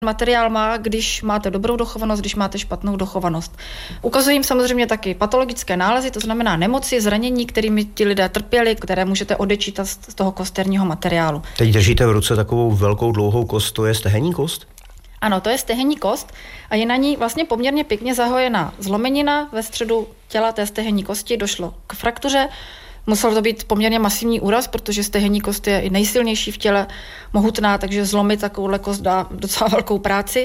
materiál má, když máte dobrou dochovanost, když máte špatnou dochovanost. Ukazují jim samozřejmě taky patologické nálezy, to znamená nemoci, zranění, kterými ti lidé trpěli, které můžete odečítat z toho kosterního materiálu. Teď držíte v ruce takovou velkou dlouhou kost, to je stehenní kost? Ano, to je stehenní kost a je na ní vlastně poměrně pěkně zahojená zlomenina. Ve středu těla té stehenní kosti došlo k fraktuře. Musel to být poměrně masivní úraz, protože stehenní kost je i nejsilnější v těle, mohutná, takže zlomit takovouhle kost dá docela velkou práci.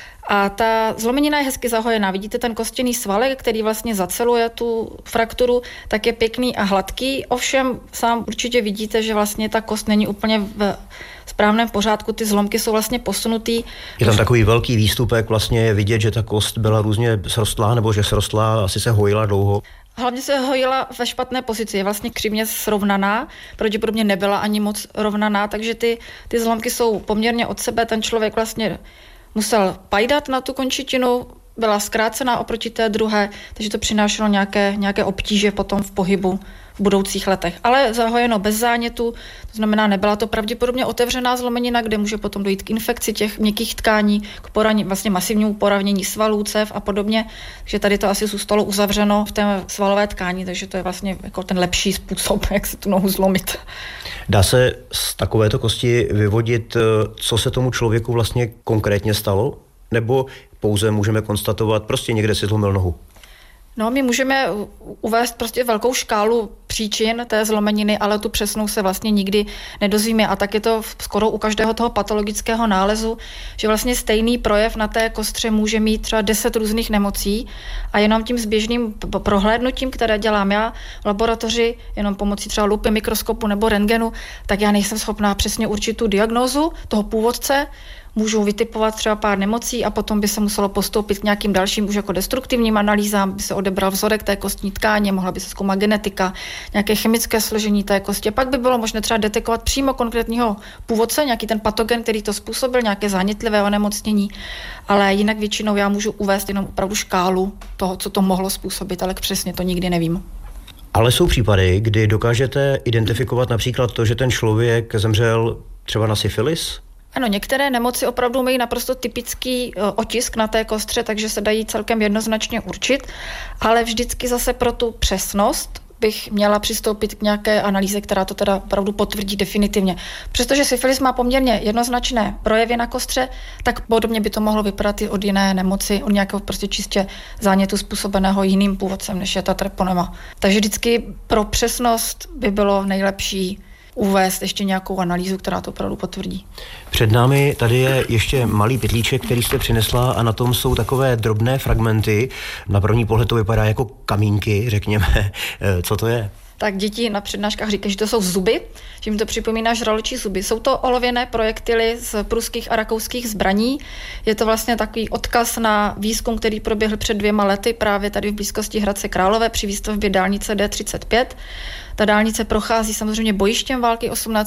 A ta zlomenina je hezky zahojená. Vidíte ten kostěný svalek, který vlastně zaceluje tu frakturu, tak je pěkný a hladký. Ovšem sám určitě vidíte, že vlastně ta kost není úplně v správném pořádku, ty zlomky jsou vlastně posunutý. Je tam takový velký výstupek, vlastně je vidět, že ta kost byla různě srostlá, nebo že srostlá, asi se hojila dlouho. Hlavně se hojila ve špatné pozici, je vlastně křivně srovnaná, pravděpodobně nebyla ani moc rovnaná, takže ty zlomky jsou poměrně od sebe, ten člověk vlastně musel pajdat na tu končetinu, byla zkrácená oproti té druhé, takže to přinášelo nějaké obtíže potom v pohybu v budoucích letech. Ale zahojeno bez zánětu, to znamená, nebyla to pravděpodobně otevřená zlomenina, kde může potom dojít k infekci těch měkkých tkání, k vlastně masivnímu poravnění svalů, cév a podobně. Takže tady to asi zůstalo uzavřeno v té svalové tkání, takže to je vlastně jako ten lepší způsob, jak si tu nohu zlomit. Dá se z takovéto kosti vyvodit, co se tomu člověku vlastně konkrétně stalo? Nebo pouze můžeme konstatovat, prostě někde si zlomil nohu? No, my můžeme uvést prostě velkou škálu příčin té zlomeniny, ale tu přesnou se vlastně nikdy nedozvíme. A tak je to skoro u každého toho patologického nálezu, že vlastně stejný projev na té kostře může mít třeba 10 různých nemocí a jenom tím zběžným prohlédnutím, které dělám já v laboratoři, jenom pomocí třeba lupy, mikroskopu nebo rentgenu, tak já nejsem schopná přesně určit tu diagnózu toho původce. Můžou vytipovat třeba pár nemocí a potom by se muselo postoupit k nějakým dalším už jako destruktivním analýzám, by se odebral vzorek té kostní tkáně, mohla by se zkoumat genetika, nějaké chemické složení té kosti. Pak by bylo možné třeba detekovat přímo konkrétního původce, nějaký ten patogen, který to způsobil, nějaké zánětlivé onemocnění, ale jinak většinou já můžu uvést jenom opravdu škálu toho, co to mohlo způsobit, ale přesně to nikdy nevím. Ale jsou případy, kdy dokážete identifikovat například to, že ten člověk zemřel třeba na syfilis? Ano, některé nemoci opravdu mají naprosto typický otisk na té kostře, takže se dají celkem jednoznačně určit, ale vždycky zase pro tu přesnost bych měla přistoupit k nějaké analýze, která to teda opravdu potvrdí definitivně. Přestože syfilis má poměrně jednoznačné projevy na kostře, tak podobně by to mohlo vypadat i od jiné nemoci, od nějakého prostě čistě zánětu způsobeného jiným původcem, než je ta treponema. Takže vždycky pro přesnost by bylo nejlepší uvést ještě nějakou analýzu, která to opravdu potvrdí. Před námi tady je ještě malý pytlíček, který jste přinesla a na tom jsou takové drobné fragmenty. Na první pohled to vypadá jako kamínky, řekněme. Co to je? Tak děti na přednáškách říkají, že to jsou zuby, že jim to připomíná žraločí zuby. Jsou to olověné projektily z pruských a rakouských zbraní. Je to vlastně takový odkaz na výzkum, který proběhl před 2 lety právě tady v blízkosti Hradce Králové při výstavbě dálnice D35. Ta dálnice prochází samozřejmě bojištěm války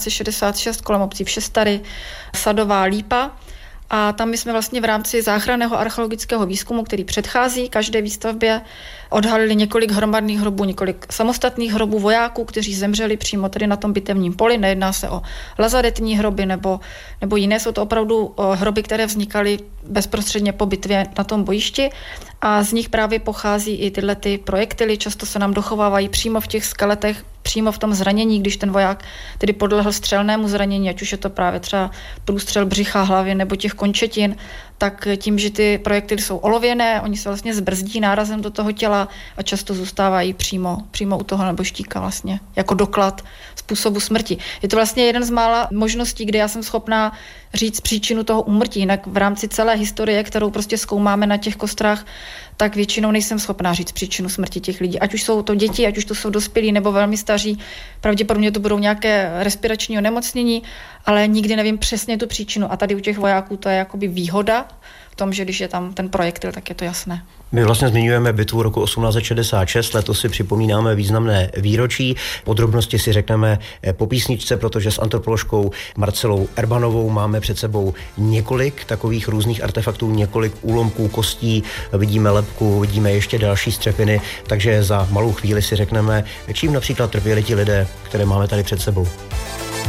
1866 kolem obcí Všestary, Sadová, Lípa. A tam my jsme vlastně v rámci záchranného archeologického výzkumu, který předchází každé výstavbě, odhalili několik hromadných hrobů, několik samostatných hrobů vojáků, kteří zemřeli přímo tady na tom bitevním poli. Nejedná se o lazaretní hroby nebo jiné, jsou to opravdu hroby, které vznikaly bezprostředně po bitvě na tom bojišti a z nich právě pochází i tyhle ty projektily, často se nám dochovávají přímo v těch skeletech, přímo v tom zranění, když ten voják tedy podlehl střelnému zranění, ať už je to právě třeba průstřel břicha, hlavy nebo těch končetin, tak tím, že ty projektily jsou olověné, oni se vlastně zbrzdí nárazem do toho těla a často zůstávají přímo u toho nebožtíka vlastně jako doklad způsobu smrti. Je to vlastně jeden z mála možností, kde já jsem schopná říct příčinu toho úmrtí, jinak v rámci celé historie, kterou prostě zkoumáme na těch kostrách, tak většinou nejsem schopná říct příčinu smrti těch lidí. Ať už jsou to děti, ať už to jsou dospělí nebo velmi staří, pravděpodobně to budou nějaké respirační onemocnění, ale nikdy nevím přesně tu příčinu. A tady u těch vojáků to je jakoby výhoda v tom, že když je tam ten projektil, tak je to jasné. My vlastně zmiňujeme bitvu roku 1866, letos si připomínáme významné výročí. Podrobnosti si řekneme po písničce, protože s antropoložkou Marcelou Erbanovou máme před sebou několik takových různých artefaktů, několik úlomků kostí, vidíme lebku, vidíme ještě další střepiny, takže za malou chvíli si řekneme, čím například trpěli ti lidé, které máme tady před sebou.